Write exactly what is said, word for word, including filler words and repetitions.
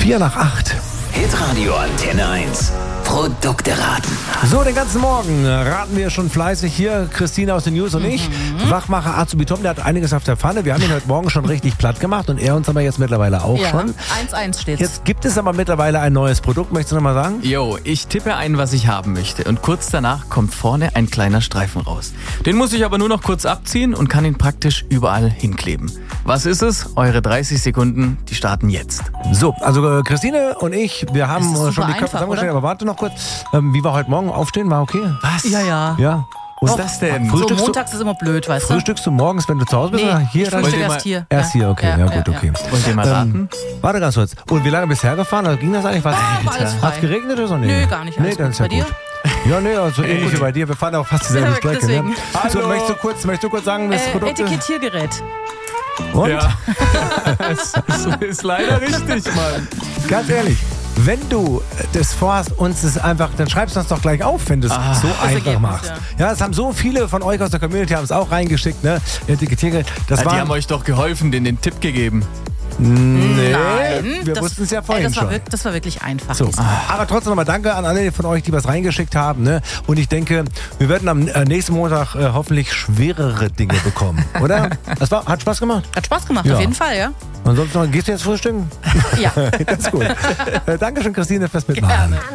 Vier nach acht. Hitradio Antenne eins. Produkte raten. So, den ganzen Morgen raten wir schon fleißig hier, Christine aus den News und ich. Mhm. Wachmacher Azubi Tom, der hat einiges auf der Pfanne. Wir haben ihn heute Morgen schon richtig platt gemacht und er uns aber jetzt mittlerweile auch Ja, schon. eins eins steht's. Jetzt gibt es aber mittlerweile ein neues Produkt, möchtest du noch mal sagen? Jo, ich tippe ein, was ich haben möchte. Und kurz danach kommt vorne ein kleiner Streifen raus. Den muss ich aber nur noch kurz abziehen und kann ihn praktisch überall hinkleben. Was ist es? Eure dreißig Sekunden, die starten jetzt. So, also äh, Christine und ich, wir haben Das ist äh, schon super die Köpfe einfach, zusammengestellt, oder? aber warte noch kurz. Ähm, wie war heute Morgen? Aufstehen, war okay? Was? Ja, ja. Ja. Was Und ist das denn? Früh- So, Frühstückst du- montags ist immer blöd, weißt du? Frühstückst du morgens, wenn du zu Hause bist? Nee, oder hier ich dann? frühstück Wollt ihr erst mal- hier. Erst hier, okay, ja, gut, okay. Wollt ihr mal raten? Warte ganz kurz. Und wie lange bist du hergefahren? Also ging das eigentlich? Was? Ah, war alles frei. Hat's geregnet oder so? Nee. Nö, gar nicht. Nee, Alles dann gut. ist ja Bei dir? gut. Ja, nee, also ähnlich wie bei dir. Wir fahren auch fast dieselbe Ja, Strecke. deswegen. Ne? So, möchtest du kurz, möchtest du kurz sagen, was das Äh, Produkt ist? Etikettiergerät. Und? Ja. Das ist leider richtig, Mann. Ganz ehrlich, wenn du das vorhast, uns das einfach, dann schreibst du uns doch gleich auf, wenn du es so einfach Ergebnis, machst. Ja, es haben so viele von euch aus der Community haben es auch reingeschickt, ne? Etikettiergerät. Das Ja, war die haben euch doch geholfen, den, den Tipp gegeben. nee, Nein. wir das- wussten es ja ey, vorhin das war schon. wirk- Das war wirklich einfach. So. Aber trotzdem nochmal danke an alle von euch, die was reingeschickt haben. Ne? Und ich denke, wir werden am äh, nächsten Montag äh, hoffentlich schwerere Dinge bekommen, oder? Das war, hat Spaß gemacht? Hat Spaß gemacht, Ja. auf jeden Fall, ja? Ansonsten gehst du jetzt frühstücken? Ja. Das ist gut. Äh, Dankeschön, Christine, fürs Mitmachen. Gerne.